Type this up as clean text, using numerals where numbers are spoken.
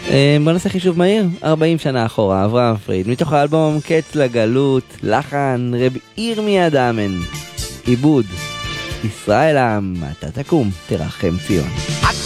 בוא נעשה חישוב מהיר, 40 שנה אחורה, אברהם פריד, מתוך האלבום קץ לגלות, לחן רב ירמיה דאמן, עיבוד ישראל העם, אתה תקום, תרחם ציון.